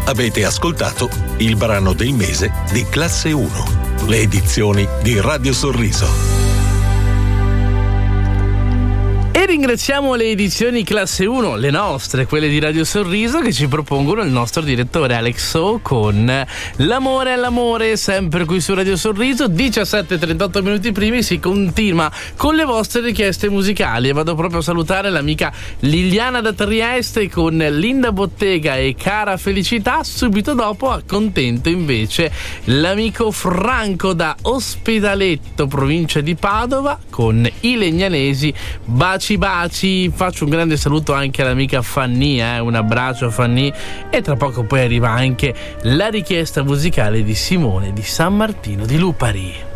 Avete ascoltato il brano del mese di Classe 1, le edizioni di Radio Sorriso. E ringraziamo le edizioni Classe 1, le nostre, quelle di Radio Sorriso, che ci propongono il nostro direttore Alex O con L'amore all'amore, sempre qui su Radio Sorriso. 17:38 minuti primi, si continua con le vostre richieste musicali e vado proprio a salutare l'amica Liliana da Trieste con Linda Bottega e Cara Felicità. Subito dopo accontento invece l'amico Franco da Ospedaletto, provincia di Padova, con I Legnanesi, Baci baci. Faccio un grande saluto anche all'amica Fanny, un abbraccio Fanny, e tra poco poi arriva anche la richiesta musicale di Simone di San Martino di Lupari.